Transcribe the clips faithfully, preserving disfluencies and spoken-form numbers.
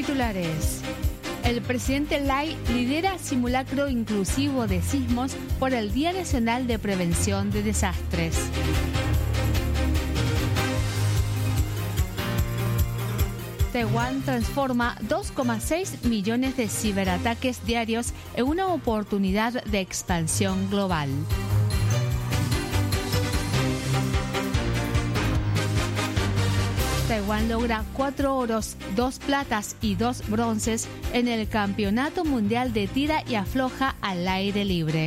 Titulares. El presidente Lai lidera simulacro inclusivo de sismos por el Día Nacional de Prevención de Desastres. Taiwán transforma dos coma seis millones de ciberataques diarios en una oportunidad de expansión global. Taiwán logra cuatro oros, dos platas y dos bronces en el Campeonato Mundial de Tira y Afloja al aire libre.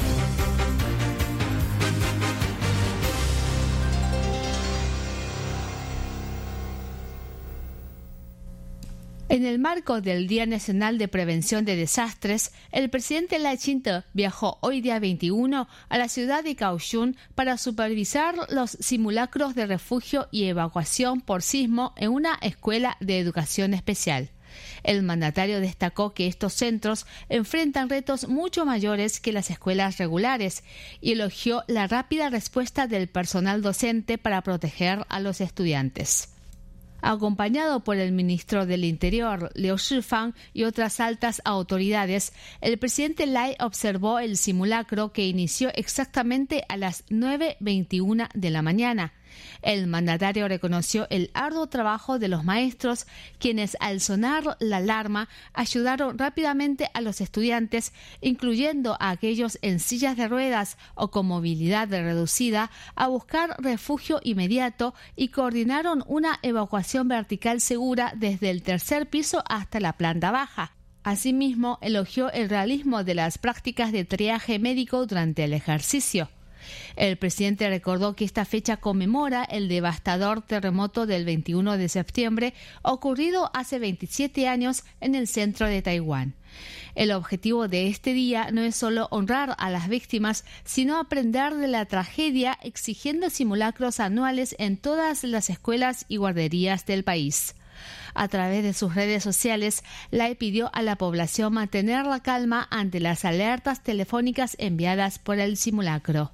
En el marco del Día Nacional de Prevención de Desastres, el presidente Lai Ching-te viajó hoy día veintiuno a la ciudad de Kaohsiung para supervisar los simulacros de refugio y evacuación por sismo en una escuela de educación especial. El mandatario destacó que estos centros enfrentan retos mucho mayores que las escuelas regulares y elogió la rápida respuesta del personal docente para proteger a los estudiantes. Acompañado por el ministro del Interior, Liu Shifang, y otras altas autoridades, el presidente Lai observó el simulacro que inició exactamente a las nueve veintiuno de la mañana. El mandatario reconoció el arduo trabajo de los maestros, quienes al sonar la alarma ayudaron rápidamente a los estudiantes, incluyendo a aquellos en sillas de ruedas o con movilidad reducida, a buscar refugio inmediato y coordinaron una evacuación vertical segura desde el tercer piso hasta la planta baja. Asimismo, elogió el realismo de las prácticas de triaje médico durante el ejercicio. El presidente recordó que esta fecha conmemora el devastador terremoto del veintiuno de septiembre ocurrido hace veintisiete años en el centro de Taiwán. El objetivo de este día no es solo honrar a las víctimas, sino aprender de la tragedia, exigiendo simulacros anuales en todas las escuelas y guarderías del país. A través de sus redes sociales, Lai pidió a la población mantener la calma ante las alertas telefónicas enviadas por el simulacro.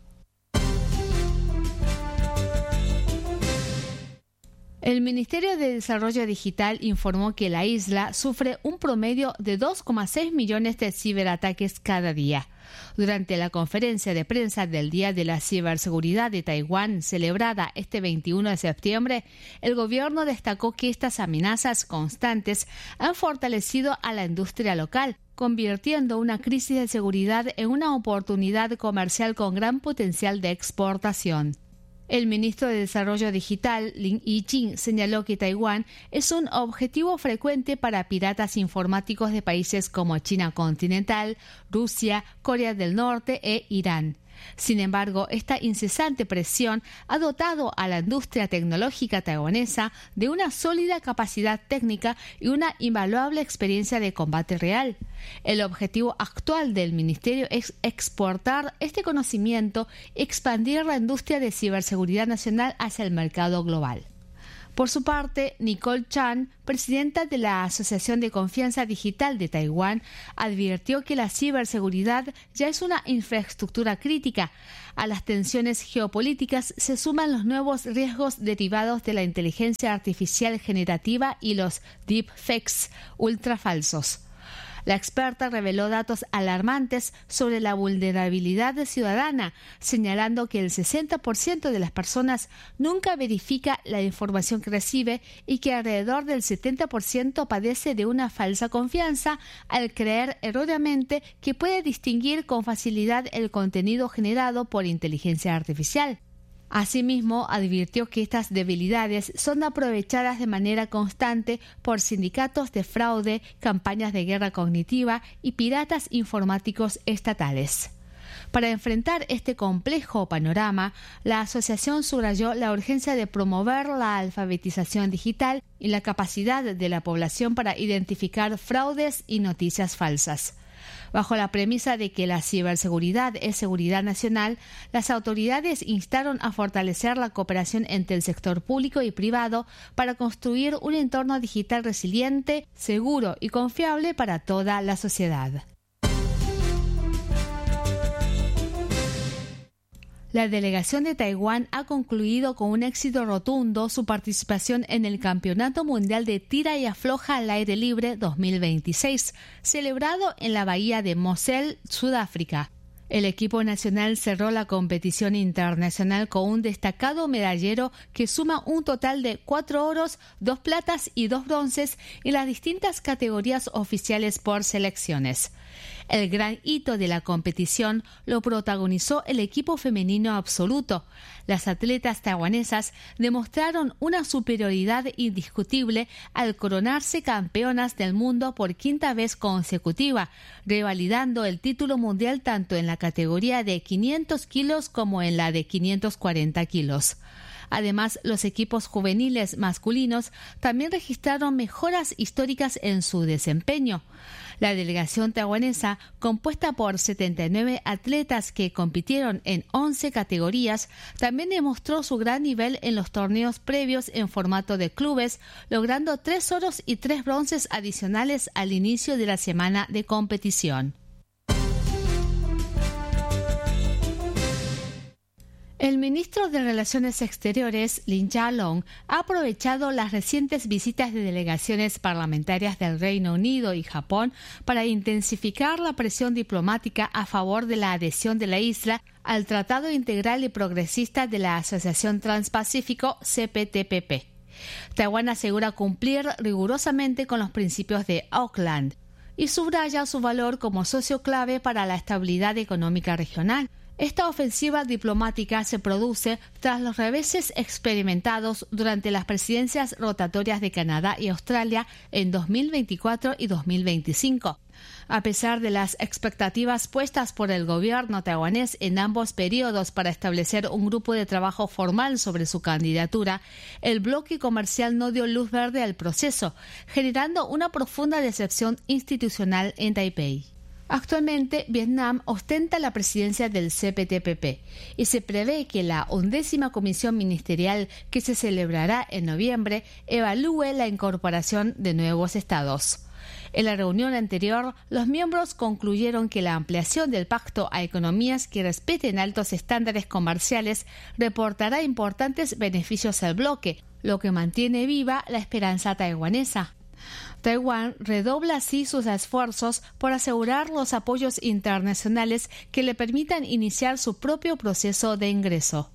El Ministerio de Desarrollo Digital informó que la isla sufre un promedio de dos coma seis millones de ciberataques cada día. Durante la conferencia de prensa del Día de la Ciberseguridad de Taiwán, celebrada este veintiuno de septiembre, el gobierno destacó que estas amenazas constantes han fortalecido a la industria local, convirtiendo una crisis de seguridad en una oportunidad comercial con gran potencial de exportación. El ministro de Desarrollo Digital, Lin Yijing, señaló que Taiwán es un objetivo frecuente para piratas informáticos de países como China continental, Rusia, Corea del Norte e Irán. Sin embargo, esta incesante presión ha dotado a la industria tecnológica taiwanesa de una sólida capacidad técnica y una invaluable experiencia de combate real. El objetivo actual del ministerio es exportar este conocimiento y expandir la industria de ciberseguridad nacional hacia el mercado global. Por su parte, Nicole Chan, presidenta de la Asociación de Confianza Digital de Taiwán, advirtió que la ciberseguridad ya es una infraestructura crítica. A las tensiones geopolíticas se suman los nuevos riesgos derivados de la inteligencia artificial generativa y los deepfakes ultrafalsos. La experta reveló datos alarmantes sobre la vulnerabilidad ciudadana, señalando que el sesenta por ciento de las personas nunca verifica la información que recibe y que alrededor del setenta por ciento padece de una falsa confianza al creer erróneamente que puede distinguir con facilidad el contenido generado por inteligencia artificial. Asimismo, advirtió que estas debilidades son aprovechadas de manera constante por sindicatos de fraude, campañas de guerra cognitiva y piratas informáticos estatales. Para enfrentar este complejo panorama, la asociación subrayó la urgencia de promover la alfabetización digital y la capacidad de la población para identificar fraudes y noticias falsas. Bajo la premisa de que la ciberseguridad es seguridad nacional, las autoridades instaron a fortalecer la cooperación entre el sector público y privado para construir un entorno digital resiliente, seguro y confiable para toda la sociedad. La delegación de Taiwán ha concluido con un éxito rotundo su participación en el Campeonato Mundial de Tira y Afloja al Aire Libre dos mil veintiséis, celebrado en la bahía de Mosel, Sudáfrica. El equipo nacional cerró la competición internacional con un destacado medallero que suma un total de cuatro oros, dos platas y dos bronces en las distintas categorías oficiales por selecciones. El gran hito de la competición lo protagonizó el equipo femenino absoluto. Las atletas taiwanesas demostraron una superioridad indiscutible al coronarse campeonas del mundo por quinta vez consecutiva, revalidando el título mundial tanto en la categoría de quinientos kilos como en la de quinientos cuarenta kilos. Además, los equipos juveniles masculinos también registraron mejoras históricas en su desempeño. La delegación taiwanesa, compuesta por setenta y nueve atletas que compitieron en once categorías, también demostró su gran nivel en los torneos previos en formato de clubes, logrando tres oros y tres bronces adicionales al inicio de la semana de competición. El ministro de Relaciones Exteriores, Lin Chia-long, ha aprovechado las recientes visitas de delegaciones parlamentarias del Reino Unido y Japón para intensificar la presión diplomática a favor de la adhesión de la isla al Tratado Integral y Progresista de la Asociación Transpacífico C P T P P. Taiwán asegura cumplir rigurosamente con los principios de Auckland y subraya su valor como socio clave para la estabilidad económica regional. Esta ofensiva diplomática se produce tras los reveses experimentados durante las presidencias rotatorias de Canadá y Australia en dos mil veinticuatro y dos mil veinticinco. A pesar de las expectativas puestas por el gobierno taiwanés en ambos periodos para establecer un grupo de trabajo formal sobre su candidatura, el bloque comercial no dio luz verde al proceso, generando una profunda decepción institucional en Taipei. Actualmente, Vietnam ostenta la presidencia del C P T P P y se prevé que la undécima comisión ministerial que se celebrará en noviembre evalúe la incorporación de nuevos estados. En la reunión anterior, los miembros concluyeron que la ampliación del pacto a economías que respeten altos estándares comerciales reportará importantes beneficios al bloque, lo que mantiene viva la esperanza taiwanesa. Taiwán redobla así sus esfuerzos por asegurar los apoyos internacionales que le permitan iniciar su propio proceso de ingreso.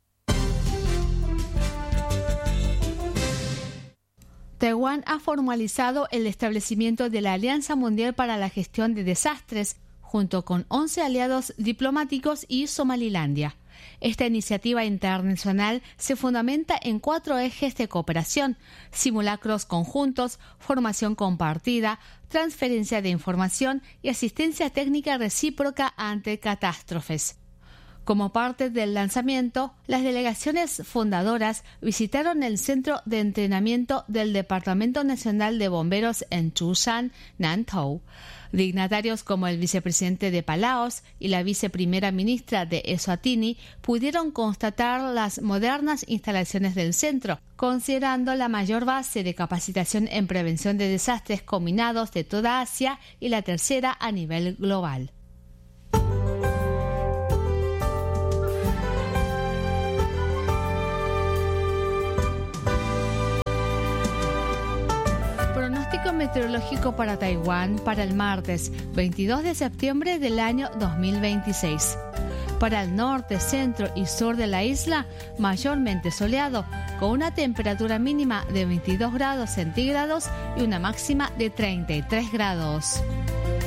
Taiwán ha formalizado el establecimiento de la Alianza Mundial para la Gestión de Desastres, junto con once aliados diplomáticos y Somalilandia. Esta iniciativa internacional se fundamenta en cuatro ejes de cooperación: simulacros conjuntos, formación compartida, transferencia de información y asistencia técnica recíproca ante catástrofes. Como parte del lanzamiento, las delegaciones fundadoras visitaron el Centro de Entrenamiento del Departamento Nacional de Bomberos en Chushan, Nantou. Dignatarios como el vicepresidente de Palaos y la viceprimera ministra de Eswatini pudieron constatar las modernas instalaciones del centro, considerando la mayor base de capacitación en prevención de desastres combinados de toda Asia y la tercera a nivel global. Meteorológico para Taiwán para el martes veintidós de septiembre del año dos mil veintiséis. Para el norte, centro y sur de la isla, mayormente soleado, con una temperatura mínima de veintidós grados centígrados y una máxima de treinta y tres grados.